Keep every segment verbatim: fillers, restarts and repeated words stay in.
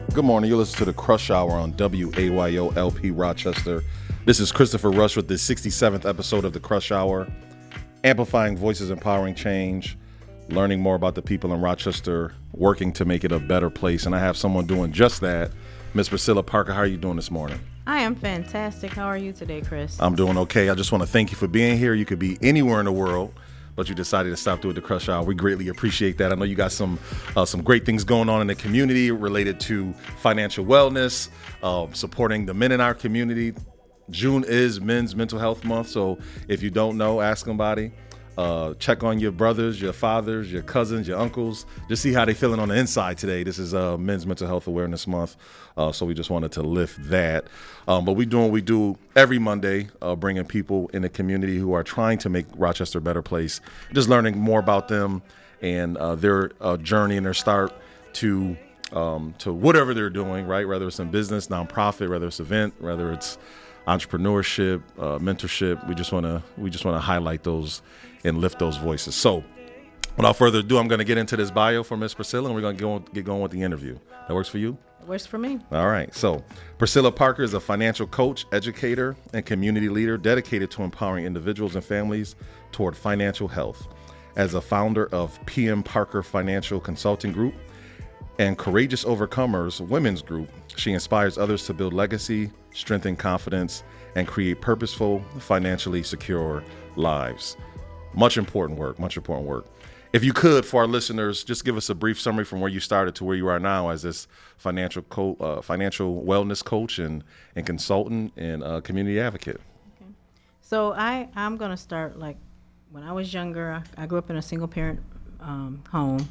Good morning. You listen to the Crush Hour on W A Y O L P Rochester. This is Christopher Rush with the sixty-seventh episode of the Crush Hour, amplifying voices, empowering change, learning more about the people in Rochester, working to make it a better place. And I have someone doing just that. Miss Priscilla Parker, how are you doing this morning? I am fantastic. How are you today, Chris? I'm doing okay. I just want to thank you for being here. You could be anywhere in the world, but you decided to stop through at the Crush Hour. We greatly appreciate that. I know you got some uh, some great things going on in the community related to financial wellness, uh, supporting the men in our community. June is Men's Mental Health Month, so if you don't know, ask somebody. Uh, check on your brothers, your fathers, your cousins, your uncles. Just see how they feeling on the inside today. This is uh, Men's Mental Health Awareness Month, uh, so we just wanted to lift that. Um, but we doing what we do every Monday, uh, bringing people in the community who are trying to make Rochester a better place, just learning more about them and uh, their uh, journey and their start to um, to whatever they're doing, right? Whether it's in business, nonprofit, whether it's event, whether it's entrepreneurship, uh, mentorship. We just want to we just want to highlight those and lift those voices. So without further ado, I'm going to get into this bio for Miss Priscilla, and we're going to go, get going with the interview. That works for you? It works for me. All right. So Priscilla Parker is a financial coach, educator, and community leader dedicated to empowering individuals and families toward financial health. As a founder of P M Parker Financial Consulting Group and Courageous Overcomers Women's Group, she inspires others to build legacy, strengthen confidence, and create purposeful, financially secure lives. Much important work, much important work. If you could, for our listeners, just give us a brief summary from where you started to where you are now as this financial co- uh, financial wellness coach and, and consultant and uh, community advocate. Okay. So I, I'm going to start like when I was younger. I, I grew up in a single parent um, home,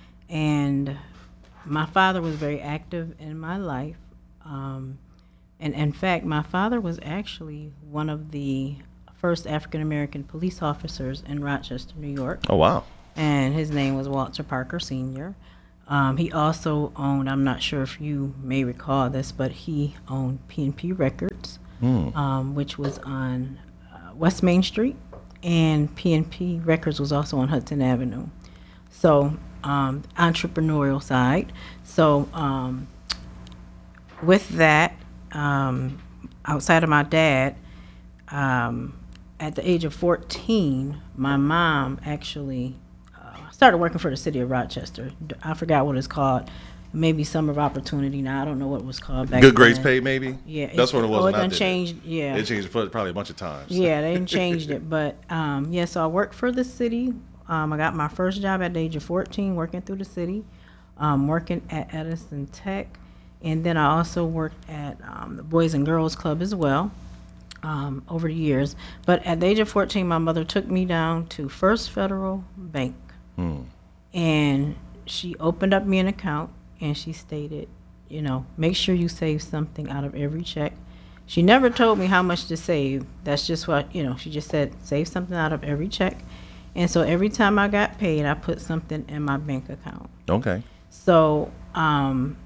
and my father was very active in my life. Um, and in fact, my father was actually one of the first African-American police officers in Rochester, New York. Oh, wow. And his name was Walter Parker Senior Um, he also owned, I'm not sure if you may recall this, but he owned P and P Records, mm. um, which was on uh, West Main Street, and P and P Records was also on Hudson Avenue. So, um, entrepreneurial side. So, um, with that, um, outside of my dad, um, at the age of fourteen, my mom actually uh, started working for the city of Rochester. I forgot what it's called. Maybe Summer of Opportunity now. I don't know what it was called back Good Grades then. Pay, maybe? Yeah. That's what it was. Oh, it when I done did changed. it. Yeah. It changed it probably a bunch of times. Yeah, they didn't changed it. But, um, yeah, so I worked for the city. Um, I got my first job at the age of fourteen, working through the city, um, working at Edison Tech. And then I also worked at um, the Boys and Girls Club as well. Um, over the years. But at the age of fourteen, my mother took me down to First Federal Bank. Hmm. And she opened up me an account, and she stated, you know, make sure you save something out of every check. She never told me how much to save. That's just what, you know, she just said, save something out of every check. And so every time I got paid, I put something in my bank account. Okay. So um,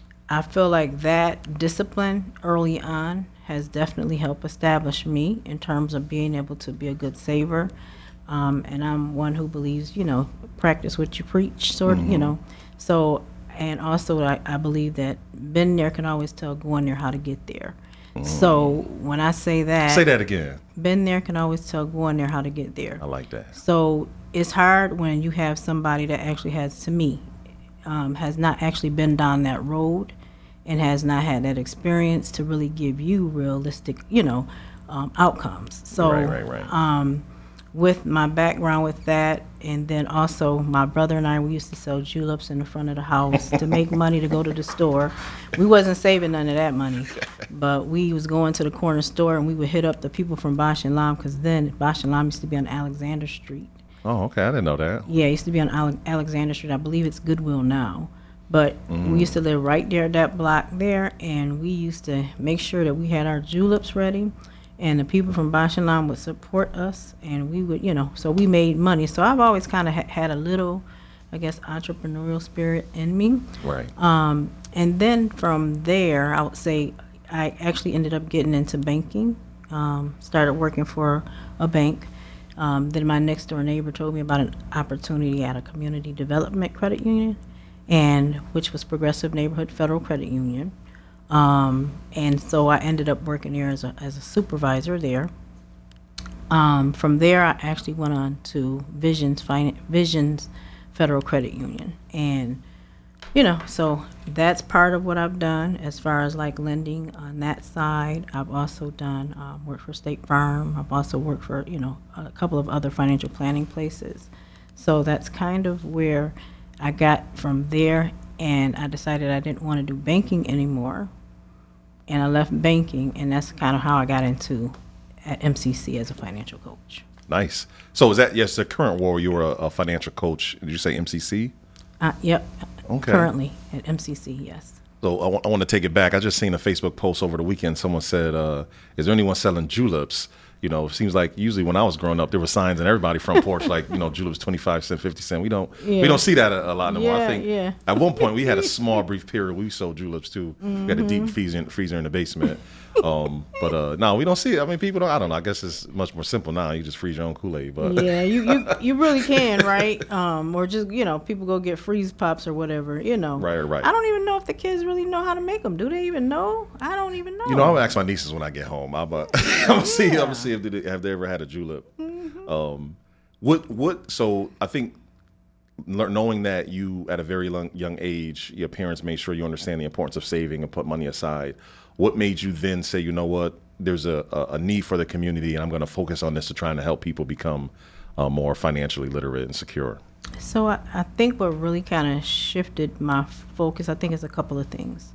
I feel like that discipline early on has definitely helped establish me in terms of being able to be a good saver. Um, and I'm one who believes, you know, practice what you preach, sort of, mm-hmm. you know. So, and also I, I believe that been there can always tell going there how to get there. Mm. So when I say that. Say that again. Been there can always tell going there how to get there. I like that. So it's hard when you have somebody that actually has, to me, um, has not actually been down that road and has not had that experience to really give you realistic, you know, um, outcomes. So, right, right, right. Um, with my background with that, and then also my brother and I, we used to sell juleps in the front of the house to make money to go to the store. We wasn't saving none of that money, but we was going to the corner store, and we would hit up the people from Bosch and Lomb, because then Bosch and Lomb used to be on Alexander Street. Oh, okay. I didn't know that. Yeah, it used to be on Ale- Alexander Street. I believe it's Goodwill now. But mm. we used to live right there, that block there, and we used to make sure that we had our juleps ready, and the people from Bosch and Lomb would support us, and we would, you know, so we made money. So I've always kind of ha- had a little, I guess, entrepreneurial spirit in me. Right. Um, and then from there, I would say I actually ended up getting into banking, um, started working for a bank. Um, then my next door neighbor told me about an opportunity at a community development credit union. and which was Progressive Neighborhood Federal Credit Union. Um, and so I ended up working there as a, as a supervisor there. Um, from there, I actually went on to Visions, Finan- Visions Federal Credit Union. And, you know, so that's part of what I've done as far as like lending on that side. I've also done um, work for State Farm. I've also worked for, you know, a couple of other financial planning places. So that's kind of where I got from there, and I decided I didn't want to do banking anymore. And I left banking, and that's kind of how I got into at M C C as a financial coach. Nice. So is that, yes, the current role, you were a, a financial coach. Did you say M C C? Uh, yep. Okay. Currently at M C C, yes. So I want, I want to take it back. I just seen a Facebook post over the weekend. Someone said, uh, is there anyone selling juleps? You know, it seems like usually when I was growing up, there were signs in everybody's front porch like, you know, juleps twenty-five cent, fifty cent. We don't Yeah. we don't see that a, a lot anymore. Yeah, I think yeah. at one point we had a small brief period we sold juleps too. Mm-hmm. We had a deep freezer, freezer in the basement. Um, but uh, no, we don't see it. I mean, people don't. I don't know. I guess it's much more simple now. You just freeze your own Kool-Aid. But Yeah, you, you you really can, right? Um, or just, you know, people go get freeze pops or whatever, you know. Right, right. I don't even know if the kids really know how to make them. Do they even know? I don't even know. You know, I'll ask my nieces when I get home. I'm, uh, I'm gonna see. I'm gonna see if they have they ever had a julep. Mm-hmm. Um, what what? So I think lear- knowing that you at a very young, young age, your parents made sure you understand the importance of saving and put money aside. What made you then say, you know what, there's a, a, a need for the community, and I'm going to focus on this to trying to help people become uh, more financially literate and secure? So I, I think what really kind of shifted my focus, I think, is a couple of things.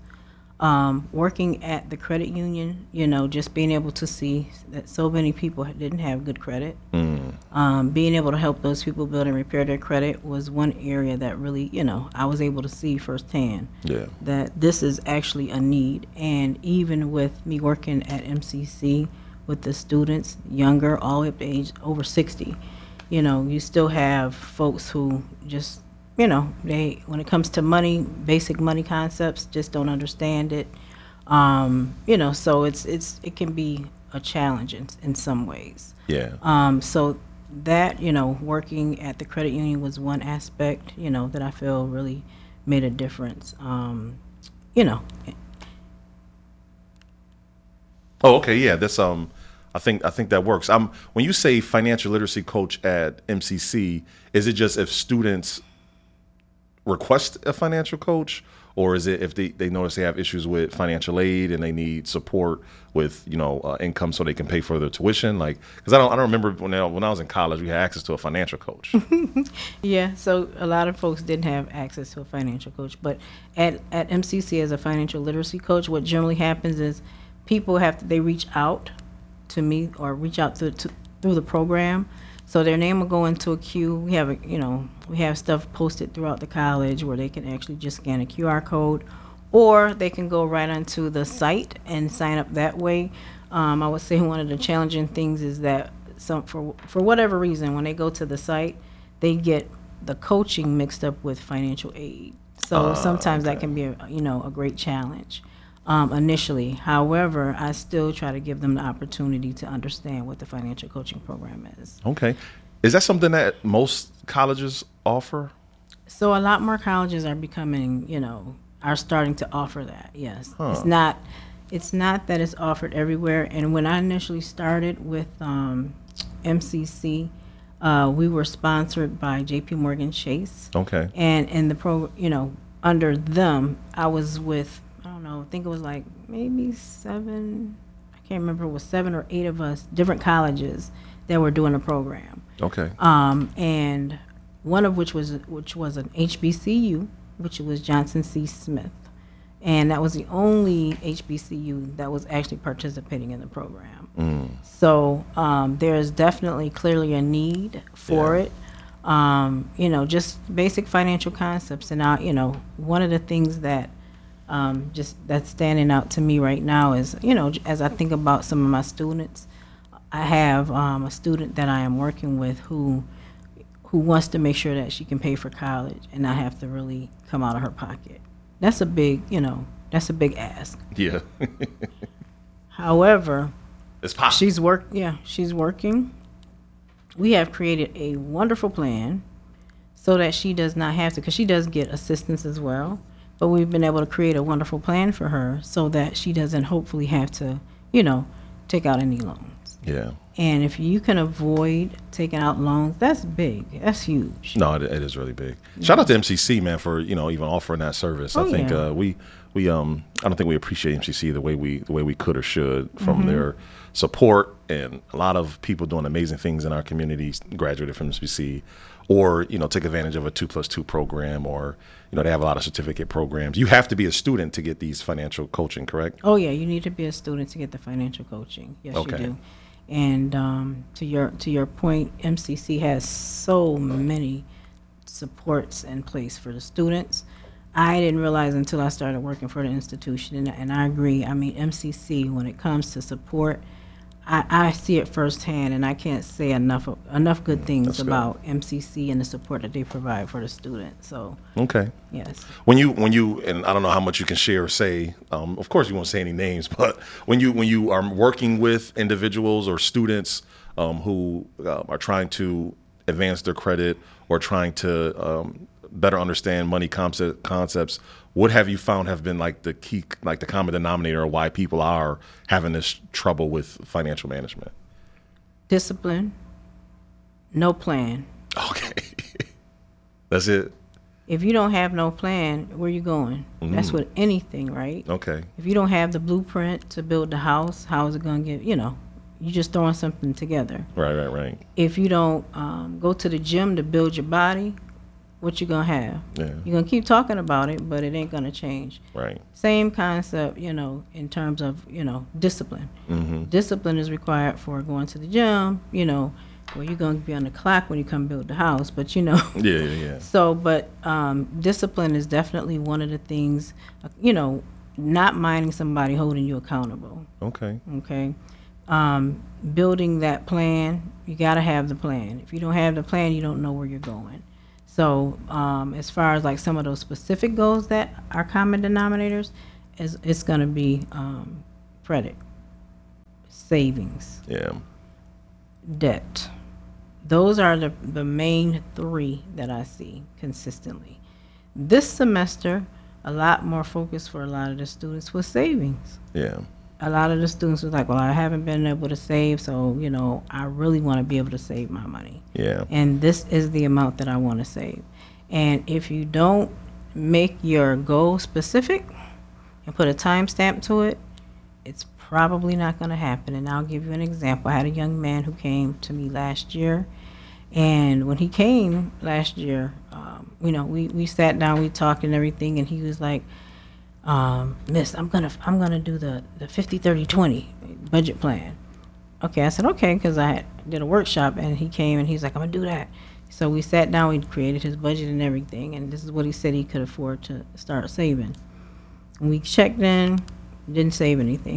Um, working at the credit union, you know, just being able to see that so many people didn't have good credit. Mm. Um, being able to help those people build and repair their credit was one area that really, you know, I was able to see firsthand Yeah. that this is actually a need. And even with me working at M C C with the students, younger, all the way up to age over sixty, you know, you still have folks who just, you know, they, when it comes to money, basic money concepts, just don't understand it. Um, you know, so it's it's it can be a challenge in, in some ways. Yeah. Um, so that, you know, working at the credit union was one aspect, you know, that I feel really made a difference. Um, you know. Oh, okay. Yeah. That's um. I think I think that works. Um. When you say financial literacy coach at M C C, is it just if students request a financial coach, or is it if they, they notice they have issues with financial aid and they need support with, you know, uh, income so they can pay for their tuition? Like, because I don't I don't remember when I, when I was in college we had access to a financial coach. Yeah, so a lot of folks didn't have access to a financial coach, but at at M C C as a financial literacy coach, what generally happens is people have to, they reach out to me or reach out to, to through the program. So their name will go into a queue. We have, a, you know, we have stuff posted throughout the college where they can actually just scan a Q R code, or they can go right onto the site and sign up that way. Um, I would say one of the challenging things is that some for for whatever reason, when they go to the site, they get the coaching mixed up with financial aid. So Ah, sometimes okay. that can be, a, you know, a great challenge. Um, initially. However, I still try to give them the opportunity to understand what the financial coaching program is. Okay. Is that something that most colleges offer? So a lot more colleges are becoming, you know, are starting to offer that. Yes, Huh. it's not, it's not that it's offered everywhere. And when I initially started with um, M C C, uh, we were sponsored by J P Morgan Chase, Okay. and in the pro, you know, under them, I was with, I don't know, I think it was like maybe seven, I can't remember, it was seven or eight of us, different colleges that were doing a program. Okay. Um, and one of which was which was an H B C U, which was Johnson C. Smith. And that was the only H B C U that was actually participating in the program. Mm. So um, there's definitely clearly a need for Yeah. it. Um, you know, just basic financial concepts. And I, you know, one of the things that um, just that's standing out to me right now is, you know, as I think about some of my students, I have um, a student that I am working with who who wants to make sure that she can pay for college and not have to really come out of her pocket. That's a big, you know, that's a big ask. Yeah. However, It's possible. she's work, yeah, she's working. We have created a wonderful plan so that she does not have to, because she does get assistance as well. But we've been able to create a wonderful plan for her so that she doesn't hopefully have to, you know, take out any loans. Yeah. And if you can avoid taking out loans, that's big. That's huge. No, it, it is really big. Yeah. Shout out to M C C, man, for, you know, even offering that service. Oh, I think yeah. uh, we we um I don't think we appreciate M C C the way we the way we could or should from mm-hmm. their support, and a lot of people doing amazing things in our communities graduated from M C C, or, you know, take advantage of a two plus two program, or, you know, they have a lot of certificate programs. You have to be a student to get these financial coaching, correct? Oh yeah, you need to be a student to get the financial coaching. Yes, okay. you do. And um, to your to your point, M C C has so many supports in place for the students. I didn't realize until I started working for the institution, and, and I agree. I mean, M C C, when it comes to support, I, I see it firsthand, and I can't say enough of, enough good things That's about good. M C C and the support that they provide for the students. So okay, yes. When you when you and I don't know how much you can share or say. Um, of course, you won't say any names, but when you when you are working with individuals or students um, who uh, are trying to advance their credit or trying to um, better understand money concept, concepts, what have you found have been like the key, like the common denominator of why people are having this trouble with financial management? Discipline, no plan. Okay. That's it. If you don't have no plan, where you going? Mm-hmm. That's with anything, right? Okay. If you don't have the blueprint to build the house, how is it going to get, you know, you're just throwing something together. Right, right, right. If you don't um, go to the gym to build your body, what you going to have? Yeah. You're going to keep talking about it, but it ain't going to change. Right. Same concept, you know, in terms of, you know, discipline. Mm-hmm. Discipline is required for going to the gym, you know, well, you're going to be on the clock when you come build the house, but, you know. Yeah, yeah, yeah. So, but um, discipline is definitely one of the things, you know, not minding somebody holding you accountable. Okay. Okay. Um, building that plan, you got to have the plan. If you don't have the plan, you don't know where you're going. So um, as far as like some of those specific goals that are common denominators, is it's going to be um, credit, savings, Yeah. debt. Those are the, the main three that I see consistently. This semester, a lot more focus for a lot of the students was savings. Yeah. A lot of the students was like, well, I haven't been able to save, so, you know, I really want to be able to save my money. Yeah. And this is the amount that I want to save. And if you don't make your goal specific and put a timestamp to it, it's probably not going to happen. And I'll give you an example. I had a young man who came to me last year, and when he came last year, um, you know, we, we sat down, we talked and everything, and he was like, um, Miss, I'm gonna I'm gonna do the the fifty thirty twenty budget plan. Okay, I said okay, because I had, did a workshop, and he came and he's like, I'm gonna do that. So we sat down, we created his budget and everything, and this is what he said he could afford to start saving. And we checked in, didn't save anything.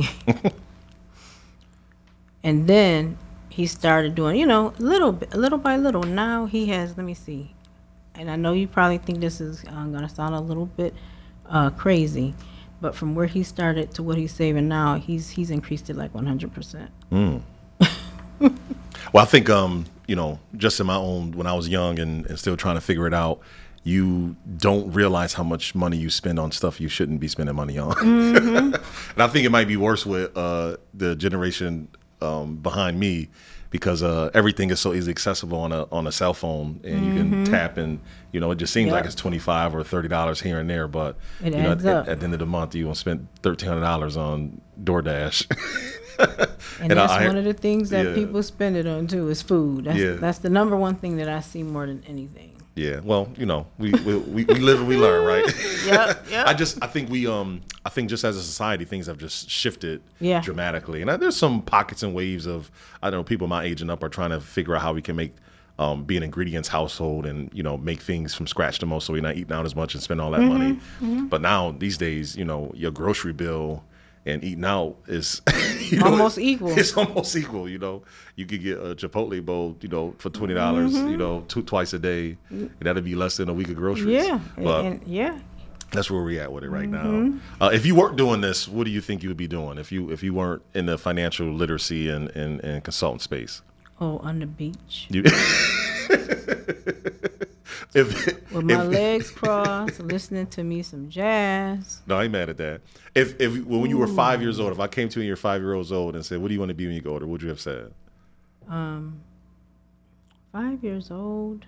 And then he started doing, you know, little bit, little by little. Now he has, let me see, and I know you probably think this is um, gonna sound a little bit uh, crazy, but from where he started to what he's saving now, he's he's increased it like one hundred percent. Mm. Well, I think, um, you know, just in my own, when I was young and, and still trying to figure it out, you don't realize how much money you spend on stuff you shouldn't be spending money on. Mm-hmm. And I think it might be worse with uh, the generation um, behind me, because uh, everything is so easily accessible on a on a cell phone, and mm-hmm. you can tap, and, you know, it just seems yep. like it's twenty-five or thirty dollars here and there, but it you know, adds at, up. at the end of the month, you won't spend thirteen hundred dollars on DoorDash. And, and that's I, one of the things that yeah. people spend it on too, is food. That's, yeah. that's the number one thing that I see more than anything. Yeah, well, you know, we we, we, we live and we learn, right? Yep, yep. I just, I think we, um, I think just as a society, things have just shifted yeah. dramatically, and I, there's some pockets and waves of, I don't know, people my age and up are trying to figure out how we can make, um, be an ingredients household, and, you know, make things from scratch the most, so we're not eating out as much and spend all that mm-hmm, money. Mm-hmm. But now these days, you know, your grocery bill and eating out is you know, almost it's, equal. It's almost equal. You know, you could get a Chipotle bowl, you know, for twenty dollars. Mm-hmm. You know, two twice a day. And that'd be less than a week of groceries. Yeah, but and, and, yeah. That's where we're at with it right mm-hmm. now. Uh, if you weren't doing this, what do you think you would be doing if you if you weren't in the financial literacy and and, and consultant space? Oh, on the beach. You if with my if, legs crossed, listening to me some jazz. No, I ain't mad at that. If if when you were five years old, if I came to you and you're five years old and said, "What do you want to be when you get older?" What would you have said? Um, five years old,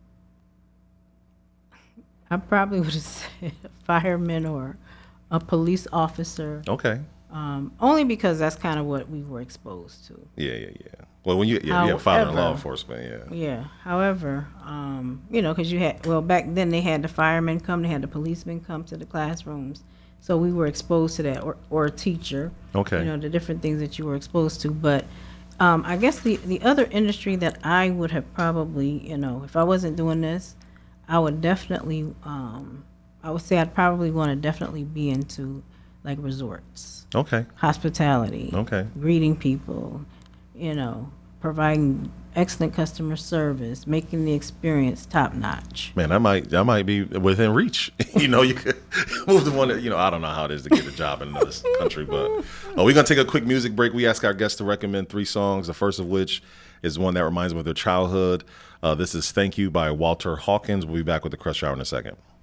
I probably would have said a fireman or a police officer. Okay. Um, only because that's kind of what we were exposed to. Yeah, yeah, yeah. Well, when you yeah, you have a father in law However- enforcement, yeah. Yeah. However, um, you know, because you had, well, back then they had the firemen come, they had the policemen come to the classrooms. So we were exposed to that, or, or a teacher. Okay. You know, the different things that you were exposed to. But um, I guess the, the other industry that I would have probably, you know, if I wasn't doing this, I would definitely, um, I would say I'd probably want to definitely be into like resorts, Okay. hospitality, Okay. greeting people, you know, providing excellent customer service, making the experience top notch. Man, that might that might be within reach. You know, you could move the one that, you know, I don't know how it is to get a job in another country, but oh, we're gonna take a quick music break. We ask our guests to recommend three songs, the first of which is one that reminds them of their childhood. Uh, this is Thank You by Walter Hawkins. We'll be back with the Crush Hour in a second.